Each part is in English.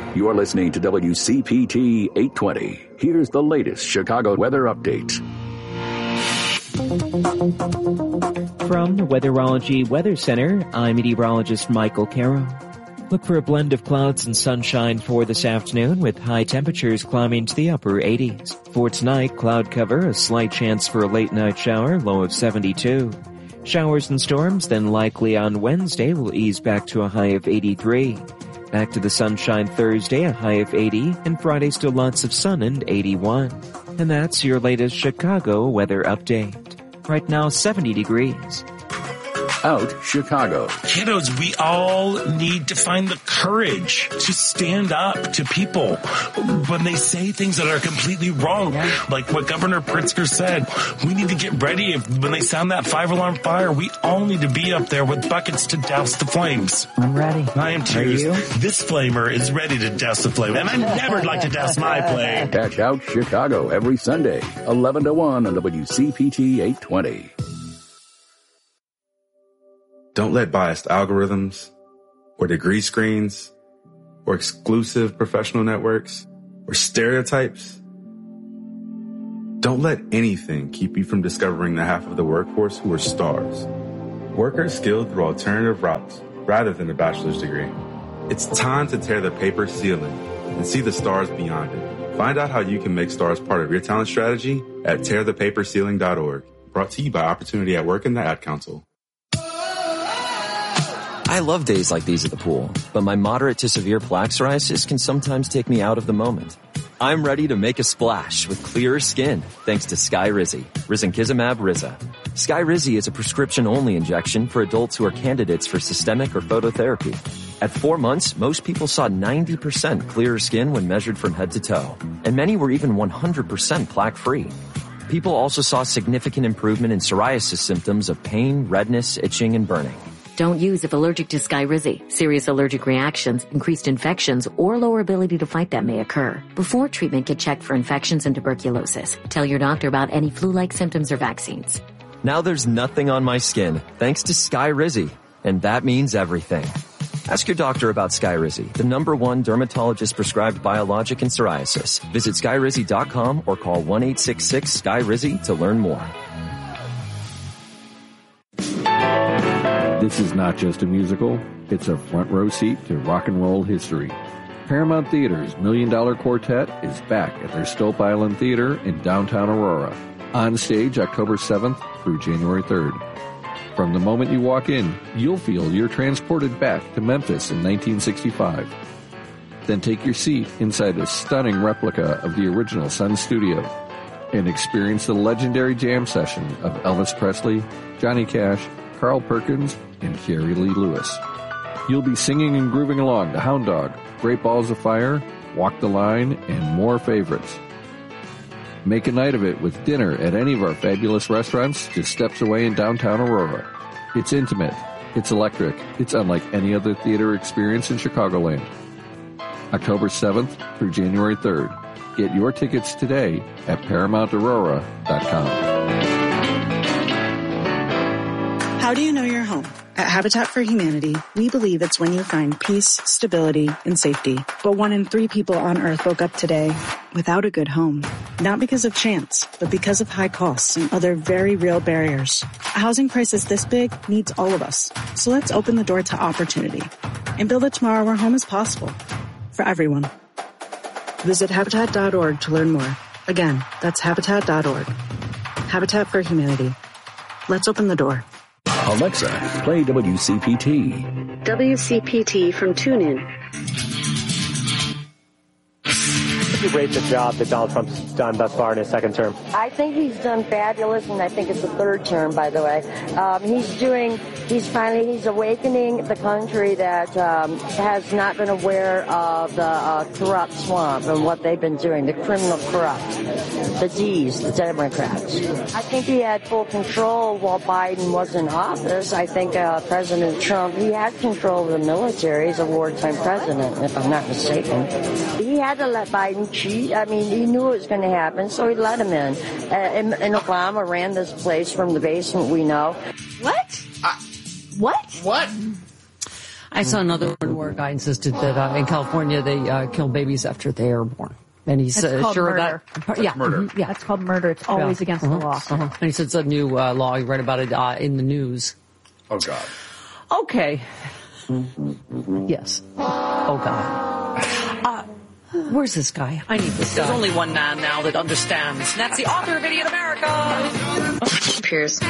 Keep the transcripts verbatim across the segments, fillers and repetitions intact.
You're listening to W C P T eight twenty. Here's the latest Chicago weather update. From the Weatherology Weather Center, I'm meteorologist Michael Carroll. Look for a blend of clouds and sunshine for this afternoon, with high temperatures climbing to the upper eighties. For tonight, cloud cover, a slight chance for a late night shower, low of seventy-two. Showers and storms then likely on Wednesday will ease back to a high of eighty-three. Back to the sunshine Thursday, a high of eighty, and Friday still lots of sun and eighty-one. And that's your latest Chicago weather update. Right now, seventy degrees. Out Chicago. Kiddos, we all need to find the courage to stand up to people when they say things that are completely wrong. Yeah. Like what Governor Pritzker said, we need to get ready. If, when they sound that five-alarm fire, we all need to be up there with buckets to douse the flames. I'm ready. I am too. Are you? This flamer is ready to douse the flame, and I never like to douse my flame. Catch Out Chicago every Sunday, eleven to one on W C P T eight twenty. Don't let biased algorithms or degree screens or exclusive professional networks or stereotypes. Don't let anything keep you from discovering the half of the workforce who are stars. Workers skilled through alternative routes rather than a bachelor's degree. It's time to tear the paper ceiling and see the stars beyond it. Find out how you can make stars part of your talent strategy at tear the paper ceiling dot org. Brought to you by Opportunity at Work and the Ad Council. I love days like these at the pool, but my moderate to severe plaque psoriasis can sometimes take me out of the moment. I'm ready to make a splash with clearer skin thanks to Skyrizi, risankizumab Riza. Skyrizi is a prescription-only injection for adults who are candidates for systemic or phototherapy. At four months, most people saw ninety percent clearer skin when measured from head to toe, and many were even one hundred percent plaque-free. People also saw significant improvement in psoriasis symptoms of pain, redness, itching, and burning. Don't use if allergic to Skyrizi. Serious allergic reactions, increased infections, or lower ability to fight them may occur. Before treatment, get checked for infections and tuberculosis. Tell your doctor about any flu-like symptoms or vaccines. Now there's nothing on my skin, thanks to Skyrizi, and that means everything. Ask your doctor about Skyrizi, the number one dermatologist-prescribed biologic in psoriasis. Visit skyrizi dot com or call one eight six six Skyrizi to learn more. This is not just a musical, it's a front row seat to rock and roll history. Paramount Theater's Million Dollar Quartet is back at their Stope Island Theater in downtown Aurora. On stage October seventh through January third. From the moment you walk in, you'll feel you're transported back to Memphis in nineteen sixty-five. Then take your seat inside a stunning replica of the original Sun Studio and experience the legendary jam session of Elvis Presley, Johnny Cash, Carl Perkins, and Jerry Lee Lewis. You'll be singing and grooving along to Hound Dog, Great Balls of Fire, Walk the Line, and more favorites. Make a night of it with dinner at any of our fabulous restaurants just steps away in downtown Aurora. It's intimate, it's electric, it's unlike any other theater experience in Chicagoland. October seventh through January third. Get your tickets today at paramount aurora dot com. How do you know you're home? At Habitat for Humanity, we believe it's when you find peace, stability, and safety. But one in three people on Earth woke up today without a good home. Not because of chance, but because of high costs and other very real barriers. A housing crisis this big needs all of us. So let's open the door to opportunity and build a tomorrow where home is possible for everyone. Visit habitat dot org to learn more. Again, that's habitat dot org. Habitat for Humanity. Let's open the door. Alexa, play W C P T. W C P T from TuneIn. You rate the job that Donald Trump's done thus far in his second term? I think he's done fabulous, and I think it's the third term, by the way. Um, he's doing, he's finally, he's awakening the country that um, has not been aware of the uh, corrupt swamp and what they've been doing, the criminal corrupt, the D's, the Democrats. I think he had full control while Biden was in office. I think uh, President Trump, he had control of the military. He's a wartime president, if I'm not mistaken. He had to let Biden cheat. I mean, he knew it was going to happen, so he let him in. Uh, and, and Obama ran this place from the basement, we know. What? Uh, What? What? I saw another one where a guy insisted that uh, in California they uh, kill babies after they are born. And he's That's uh, called sure murder. that yeah, murder. mhm, yeah, That's called murder. It's always yeah. against uh-huh, the law. Uh-huh. And he said it's a new uh, law. He read about it uh, in the news. Oh, God. Okay. Yes. Oh, God. Uh, where's this guy? I need this guy. There's only one man now that understands. And that's the author of Idiot America. Pierce.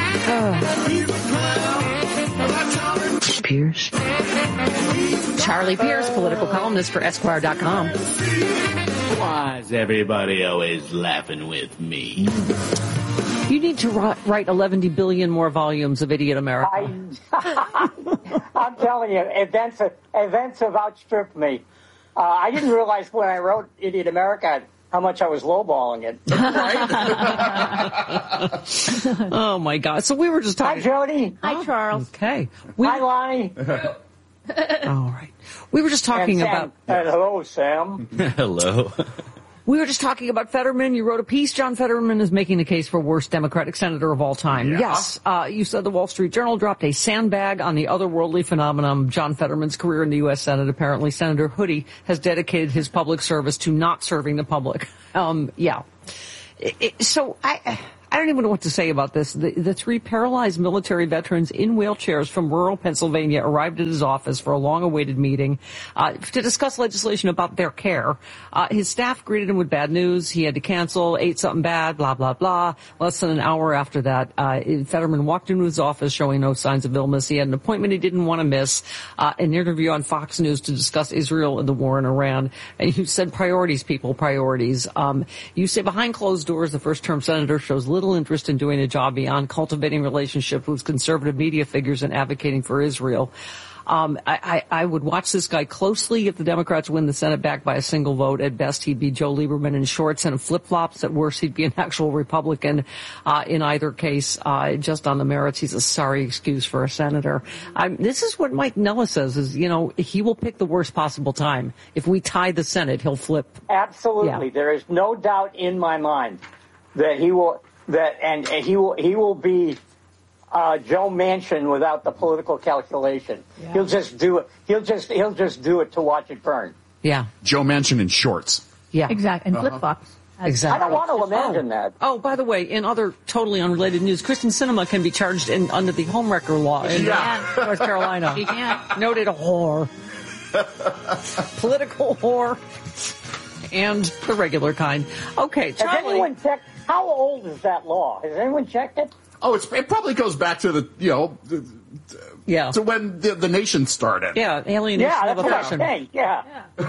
Pierce. Charlie Pierce, political columnist for Esquire dot com. Why is everybody always laughing with me? You need to write eleven billion more volumes of Idiot America. I, I'm telling you, events have, events have outstripped me. Uh, I didn't realize when I wrote Idiot America how much I was lowballing it. Oh, my God. So we were just talking. Hi, Jody. Hi, Charles. Okay. We... Hi, Lonnie. All right. We were just talking and about... Sam, uh, hello, Sam. Hello. We were just talking about Fetterman. You wrote a piece. John Fetterman is making the case for worst Democratic senator of all time. Yeah. Yes. Uh, you said the Wall Street Journal dropped a sandbag on the otherworldly phenomenon, John Fetterman's career in the U S Senate. Apparently, Senator Hoodie has dedicated his public service to not serving the public. Um, yeah. It, it, so I... I don't even know what to say about this. The, the three paralyzed military veterans in wheelchairs from rural Pennsylvania arrived at his office for a long-awaited meeting uh, to discuss legislation about their care. Uh, his staff greeted him with bad news. He had to cancel, ate something bad, blah, blah, blah. Less than an hour after that, uh, Fetterman walked into his office showing no signs of illness. He had an appointment he didn't want to miss, uh, an interview on Fox News to discuss Israel and the war in Iran. And you said priorities, people, priorities. Um, you say behind closed doors, the first-term senator shows little little interest in doing a job beyond cultivating relationships with conservative media figures and advocating for Israel. Um, I, I, I would watch this guy closely. If the Democrats win the Senate back by a single vote, at best he'd be Joe Lieberman in shorts and flip-flops. At worst, he'd be an actual Republican. Uh, in either case, uh, just on the merits, he's a sorry excuse for a senator. Um, this is what Mike Nella says: is you know he will pick the worst possible time. If we tie the Senate, he'll flip. Absolutely, yeah. There is no doubt in my mind that he will. That and he will. He will be. Uh, Joe Manchin without the political calculation. Yeah. He'll just do it. He'll just he'll just do it to watch it burn. Yeah. Joe Manchin in shorts. Yeah. Exactly. And uh-huh. flip-flops. Exactly. I don't want to imagine oh. that. Oh, by the way, in other totally unrelated news, Kristen Sinema can be charged in, under the homewrecker law in yeah. North Carolina. She can. Noted whore. Political whore. And the regular kind. Okay, Charlie. Has anyone checked? How old is that law? Has anyone checked it? Oh, it's, it probably goes back to the, you know, the, yeah, to when the, the nation started. Yeah, alienation yeah, of that's affection. What I think. Yeah.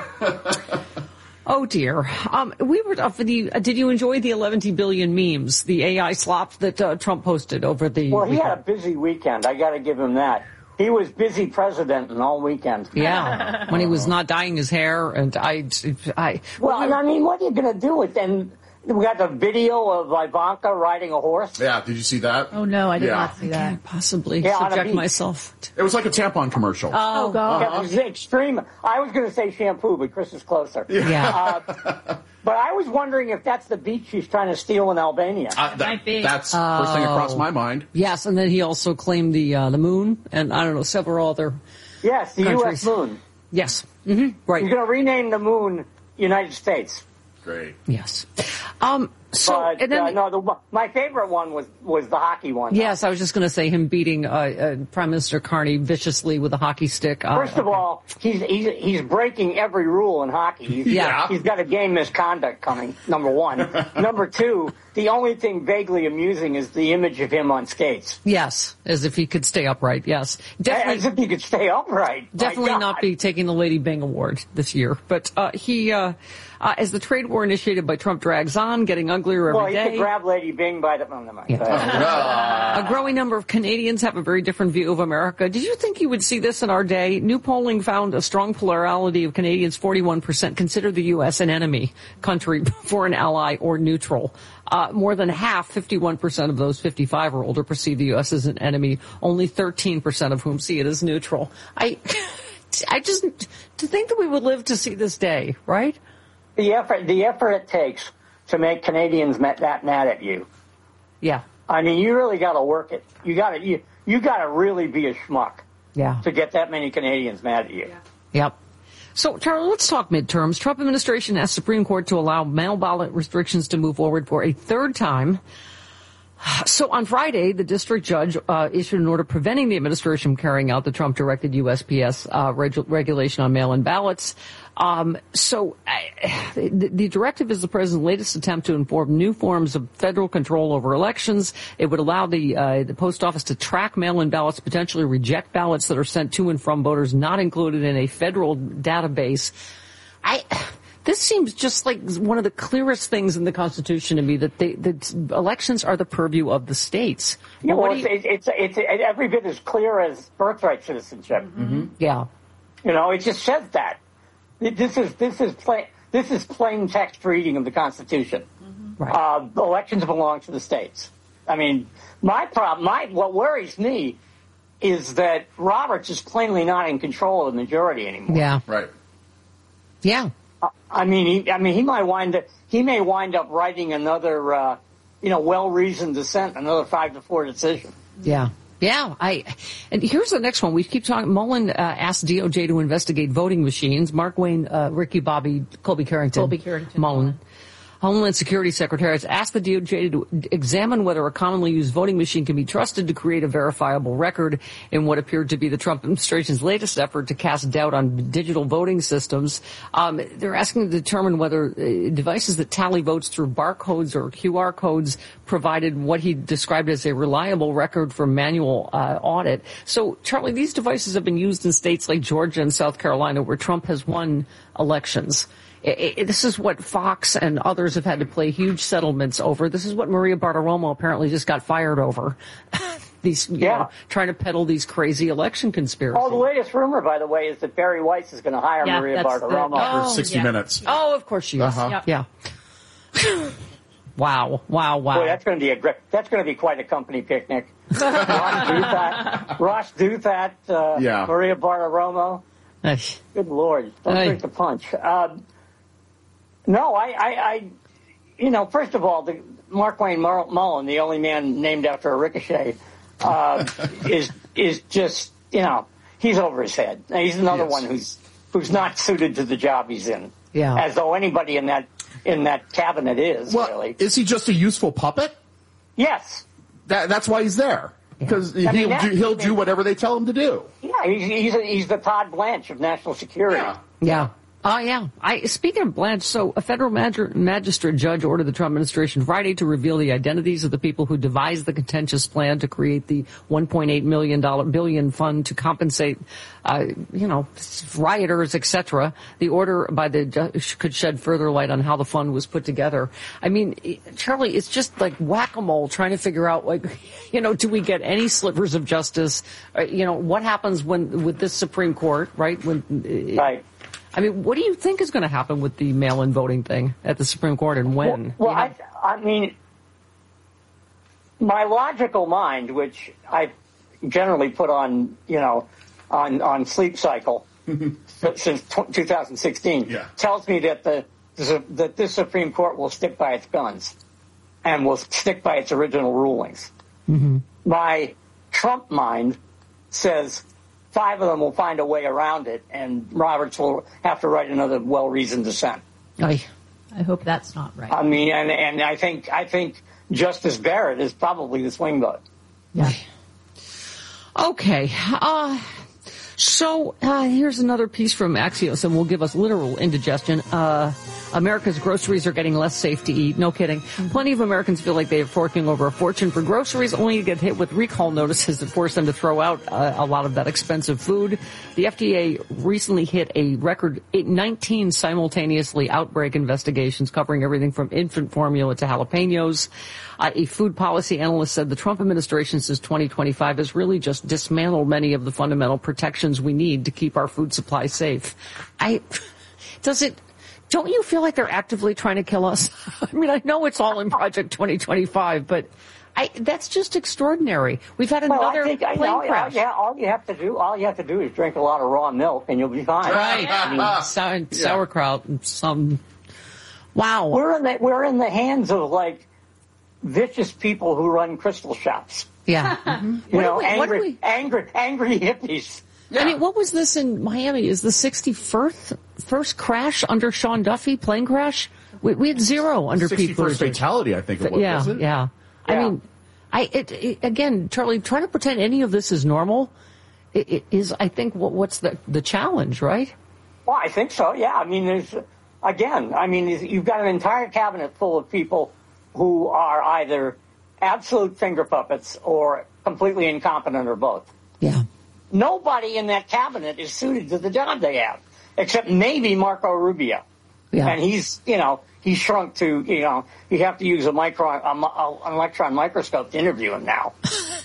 yeah. Oh dear. Um, we were. Uh, for the, uh, did you enjoy the eleven billion memes, the A I slops that uh, Trump posted over the? Well, he weekend? had a busy weekend. I got to give him that. He was busy president and all weekend. Yeah, when he was not dyeing his hair, and I, I. Well, well I mean, what are you going to do with then? We got the video of Ivanka riding a horse. Yeah, did you see that? Oh, no, I did yeah. not see that. I can't possibly yeah, subject myself. To... It was like a tampon commercial. Oh, God. Uh-huh. It was extreme. I was going to say shampoo, but Chris is closer. Yeah. Uh, but I was wondering if that's the beach she's trying to steal in Albania. Uh, that, might be. That's the oh. first thing across my mind. Yes, and then he also claimed the uh, the moon, and I don't know, several other Yes, the countries. U S moon. Yes. Mm-hmm. Right. He's going to rename the moon United States. Great. Yes. Um, so, but, and then, uh, no, the, my favorite one was, was the hockey one. Yes, I was just going to say him beating uh, uh, Prime Minister Carney viciously with a hockey stick. Uh, First of okay. all, he's, he's he's breaking every rule in hockey. He's, yeah. He's got a game misconduct coming, number one. Number two, the only thing vaguely amusing is the image of him on skates. Yes, as if he could stay upright, yes. Definitely, as if he could stay upright. Definitely not be taking the Lady Bing Award this year. But uh, he, uh, uh, as the trade war initiated by Trump drags on, getting uglier every well, he day. Could grab Lady Bing by the... Oh, never mind. Yeah. A growing number of Canadians have a very different view of America. Did you think you would see this in our day? New polling found a strong plurality of Canadians, forty-one percent, consider the U S an enemy country, foreign ally, or neutral. Uh, more than half, fifty-one percent of those fifty-five or older, perceive the U S as an enemy, only thirteen percent of whom see it as neutral. I, I just, to think that we would live to see this day, right? The effort, the effort it takes to make Canadians that mad at you. Yeah. I mean, you really got to work it. You got to, you, you got to really be a schmuck. Yeah. to get that many Canadians mad at you. Yeah. Yep. So, Charlie, let's talk midterms. Trump administration asked Supreme Court to allow mail ballot restrictions to move forward for a third time. So on Friday, the district judge uh, issued an order preventing the administration from carrying out the Trump-directed U S P S uh, reg- regulation on mail-in ballots. Um, so uh, the, the directive is the president's latest attempt to inform new forms of federal control over elections. It would allow the uh, the post office to track mail-in ballots, potentially reject ballots that are sent to and from voters not included in a federal database. I... This seems just like one of the clearest things in the Constitution to me, that they, that elections are the purview of the states. Yeah, well, well, you, it's, it's, it's every bit as clear as birthright citizenship. Mm-hmm. Yeah. You know, it just says that. This is, this is plain, this is plain text reading of the Constitution. Mm-hmm. Right. Uh, elections belong to the states. I mean, my problem, my, what worries me is that Roberts is plainly not in control of the majority anymore. Yeah. Right. Yeah. I mean, he, I mean, he might wind up, he may wind up writing another, uh, you know, well-reasoned dissent, another five to four decision. Yeah. Yeah. I, and here's the next one. We keep talking. Mullen uh, asked D O J to investigate voting machines. Mark Wayne, uh, Ricky Bobby, Colby Carrington. Colby Carrington. Mullen. Homeland Security Secretary has asked the D O J to examine whether a commonly used voting machine can be trusted to create a verifiable record in what appeared to be the Trump administration's latest effort to cast doubt on digital voting systems. Um, they're asking to determine whether uh, devices that tally votes through barcodes or Q R codes provided what he described as a reliable record for manual uh, audit. So, Charlie, these devices have been used in states like Georgia and South Carolina where Trump has won elections. It, it, this is what Fox and others have had to play huge settlements over. This is what Maria Bartiromo apparently just got fired over. these, you yeah. know, trying to peddle these crazy election conspiracies. Oh, the latest rumor, by the way, is that Barry Weiss is going to hire yeah, Maria Bartiromo the, oh, for sixty yeah. minutes. Oh, of course she is. Uh-huh. Yep. Yeah. Wow! Wow! Wow! Boy, that's going to be a great. That's going to be quite a company picnic. Ross Douthat, Ross Douthat, uh, yeah. Maria Bartiromo. Good Lord! Don't Ay. drink the punch. Um, no, I, I, I, you know, first of all, the Mark Wayne Mullen, the only man named after a ricochet, uh, is is just, you know, he's over his head. He's another yes. one who's who's not suited to the job he's in. Yeah. As though anybody in that in that cabinet is well, really. Is he just a useful puppet? Yes. That, that's why he's there. Because I mean, he'll, do, he'll I mean, do whatever they tell him to do. Yeah, he's he's, a, he's the Todd Blanche of national security. Yeah. Yeah. Oh, yeah. I, speaking of Blanche, so a federal mag- magistrate judge ordered the Trump administration Friday to reveal the identities of the people who devised the contentious plan to create the one point eight million dollars billion fund to compensate, uh, you know, rioters, et cetera. The order by the judge could shed further light on how the fund was put together. I mean, Charlie, it's just like whack-a-mole trying to figure out, like, you know, do we get any slivers of justice? Uh, you know, what happens when with this Supreme Court, right? When, uh, right. I mean, what do you think is going to happen with the mail-in voting thing at the Supreme Court, and when? Well, well I, I mean, my logical mind, which I generally put on, you know, on, on sleep cycle since two thousand sixteen, yeah. tells me that the that this Supreme Court will stick by its guns and will stick by its original rulings. Mm-hmm. My Trump mind says five of them will find a way around it, and Roberts will have to write another well-reasoned dissent. Aye. I hope that's not right. I mean, and, and I think I think Justice Barrett is probably the swing vote. Yeah. Okay. Uh, so uh, here's another piece from Axios, and will give us literal indigestion. Uh, America's groceries are getting less safe to eat. No kidding. Mm-hmm. Plenty of Americans feel like they are forking over a fortune for groceries, only to get hit with recall notices that force them to throw out uh, a lot of that expensive food. The F D A recently hit a record nineteen simultaneously outbreak investigations covering everything from infant formula to jalapenos. Uh, a food policy analyst said the Trump administration since twenty twenty-five has really just dismantled many of the fundamental protections we need to keep our food supply safe. I, does it, don't you feel like they're actively trying to kill us? I mean, I know it's all in Project twenty twenty-five, but I, that's just extraordinary. We've had another well, I think, plane I know, crash. Yeah, all you have to do, all you have to do is drink a lot of raw milk, and you'll be fine. Right. I mean, Sour, yeah. Sauerkraut and some. Wow. We're in the we're in the hands of like vicious people who run crystal shops. Yeah. Mm-hmm. You know, we, angry, we... angry, angry hippies. Yeah. I mean, what was this in Miami? Is the sixty-first first crash under Sean Duffy, plane crash? We, we had zero under Pete Buttigieg. sixty-first fatality, I think it was, yeah, wasn't it? Yeah, yeah. I mean, I it, it, again, Charlie, trying to pretend any of this is normal it, it is, I think, what, what's the the challenge, right? Well, I think so, yeah. I mean, there's, again, I mean, you've got an entire cabinet full of people who are either absolute finger puppets or completely incompetent or both. Yeah. Nobody in that cabinet is suited to the job they have, except maybe Marco Rubio. Yeah. And he's, you know, he's shrunk to, you know, you have to use a micro, a, an electron microscope to interview him now.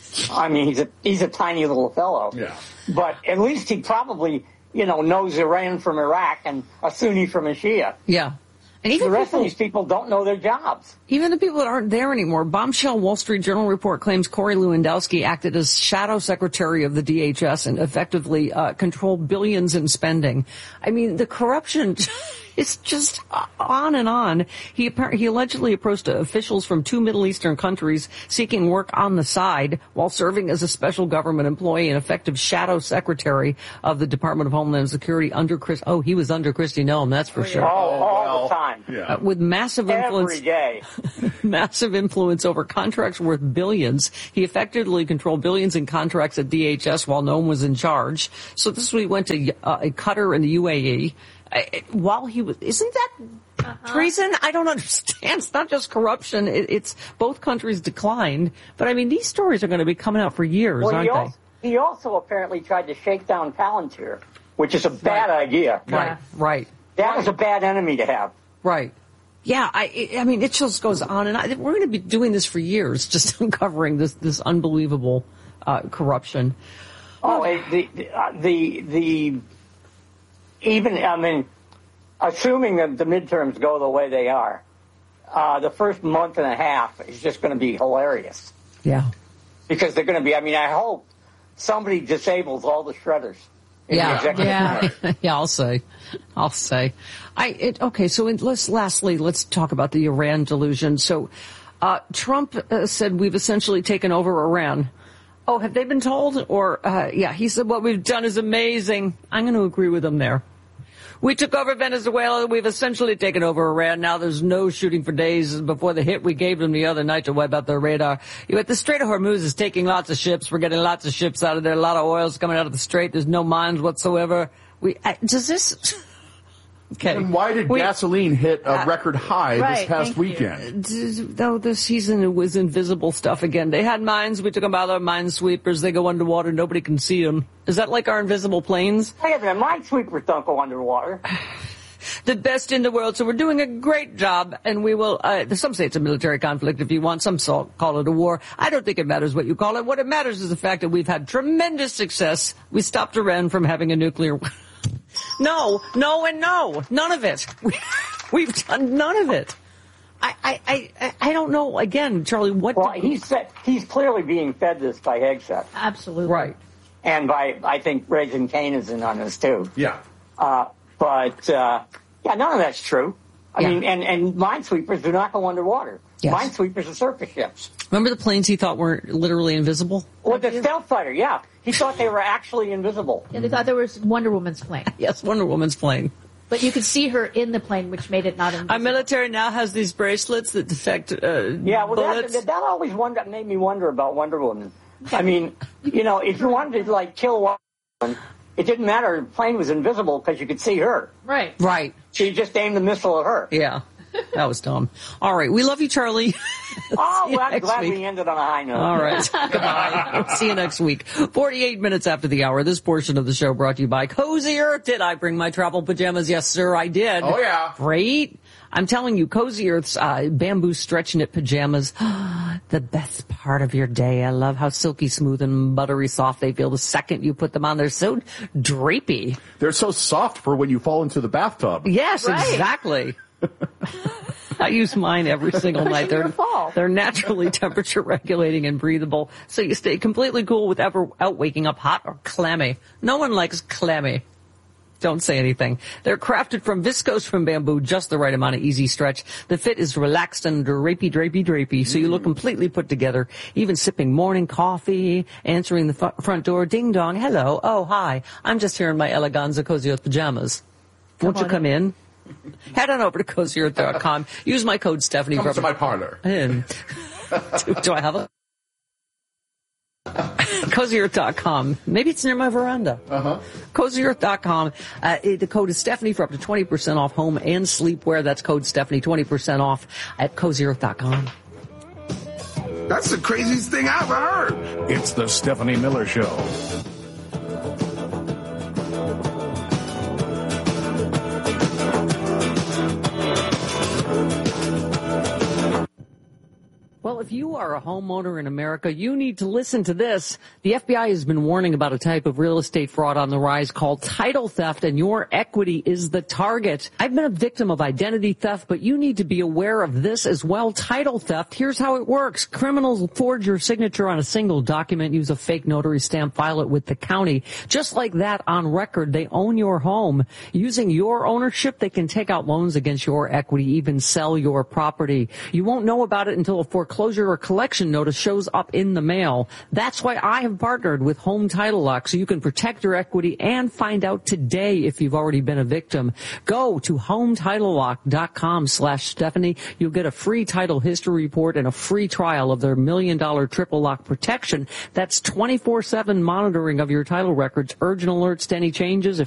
I mean, he's a, he's a tiny little fellow. Yeah. But at least he probably, you know, knows Iran from Iraq and a Sunni from a Shia. Yeah. And even the rest people, of these people don't know their jobs. Even the people that aren't there anymore. Bombshell Wall Street Journal report claims Corey Lewandowski acted as shadow secretary of the D H S and effectively uh, controlled billions in spending. I mean, the corruption is just on and on. He he allegedly approached officials from two Middle Eastern countries seeking work on the side while serving as a special government employee and effective shadow secretary of the Department of Homeland Security under Chris. Oh, he was under Kristi Noem, that's for sure. Oh, all the time. Yeah. Uh, with massive influence. Every day. Massive influence over contracts worth billions. He effectively controlled billions in contracts at D H S while Noem was in charge. So this week went to uh, Qatar in the U A E. Uh, while he was, isn't that uh-huh. treason? I don't understand. It's not just corruption. It, it's both countries declined. But I mean, these stories are going to be coming out for years, well, aren't he they? Also, he also apparently tried to shake down Palantir, which is a bad right. idea. Right, right. That is a bad enemy to have. Right. Yeah, I, I mean, it just goes on, and I, we're going to be doing this for years, just uncovering this this unbelievable uh, corruption. Oh, it, the the, uh, the the even I mean, assuming that the midterms go the way they are, uh, the first month and a half is just going to be hilarious. Yeah, because they're going to be. I mean, I hope somebody disables all the shredders. Yeah, yeah, yeah. I'll say, I'll say. I it, okay. So in, let's lastly let's talk about the Iran delusion. So uh, Trump uh, said we've essentially taken over Iran. Oh, have they been told? Or uh, yeah, he said what we've done is amazing. I'm going to agree with him there. We took over Venezuela. We've essentially taken over Iran. Now there's no shooting for days before the hit we gave them the other night to wipe out their radar. You at the Strait of Hormuz is taking lots of ships. We're getting lots of ships out of there. A lot of oil's coming out of the Strait. There's no mines whatsoever. We uh, does this? Okay. And why did we, gasoline hit a record high right, this past weekend? Though this season it was invisible stuff again. They had mines. We took them out of mine sweepers. They go underwater. Nobody can see them. Is that like our invisible planes? Hey, the mine sweepers don't go underwater. The best in the world. So we're doing a great job, and we will. Uh, some say it's a military conflict if you want. Some call it a war. I don't think it matters what you call it. What it matters is the fact that we've had tremendous success. We stopped Iran from having a nuclear. No, no, and no. None of it. We, we've done none of it. I, I, I, I don't know. Again, Charlie, what? Well, he's fed, he's clearly being fed this by Hegseth. Absolutely. Right. And by, I think, Raising Cane is in on this, too. Yeah. Uh, but, uh, yeah, none of that's true. I yeah. mean, and, and minesweepers do not go underwater. Yes. Minesweepers are surface ships. Remember the planes he thought were literally invisible? Well, the stealth fighter, yeah. He thought they were actually invisible. Yeah, they thought there was Wonder Woman's plane. Yes, Wonder Woman's plane. But you could see her in the plane, which made it not invisible. Our military now has these bracelets that detect uh, yeah, well, bullets. That, that always wonder, made me wonder about Wonder Woman. I mean, you know, if you wanted to, like, kill Wonder Woman, it didn't matter. The plane was invisible because you could see her. Right. Right. So you just aimed the missile at her. Yeah. That was dumb. All right. We love you, Charlie. Oh, well, I'm glad week. we ended on a high note. All right. Goodbye. We'll see you next week. forty-eight minutes after the hour. This portion of the show brought to you by Cozy Earth. Did I bring my travel pajamas? Yes, sir, I did. Oh, yeah. Great. I'm telling you, Cozy Earth's uh, bamboo stretch knit pajamas, the best part of your day. I love how silky smooth and buttery soft they feel the second you put them on. They're so drapey. They're so soft for when you fall into the bathtub. Yes, right. Exactly. I use mine every single night. They're, they're naturally temperature regulating and breathable, so you stay completely cool without waking up hot or clammy. No one likes clammy. Don't say anything. They're crafted from viscose from bamboo, just the right amount of easy stretch. The fit is relaxed and drapey, drapey, drapey, so you look completely put together, even sipping morning coffee, answering the f- front door, ding dong, hello, oh, hi, I'm just here in my Eleganza Cozy Earth pajamas. Come Won't you come in? Head on over to cozy earth dot com. Use my code Stephanie. Come for to my parlor. In. do, do I have a... cozy earth dot com. Maybe it's near my veranda. Uh-huh. cozy earth dot com. Uh, the code is Stephanie for up to twenty percent off home and sleepwear. That's code Stephanie, twenty percent off at cozy earth dot com. That's the craziest thing I've ever heard. It's the Stephanie Miller Show. Well, if you are a homeowner in America, you need to listen to this. The F B I has been warning about a type of real estate fraud on the rise called title theft, and your equity is the target. I've been a victim of identity theft, but you need to be aware of this as well. Title theft, here's how it works. Criminals will forge your signature on a single document, use a fake notary stamp, file it with the county. Just like that, on record, they own your home. Using your ownership, they can take out loans against your equity, even sell your property. You won't know about it until a foreclosure or collection notice shows up in the mail. That's why I have partnered with Home Title Lock, so you can protect your equity and find out today if you've already been a victim. Go to home title lock dot com slash Stephanie. You'll get a free title history report and a free trial of their million dollar triple lock protection. That's twenty-four seven monitoring of your title records, urgent alerts to any changes. If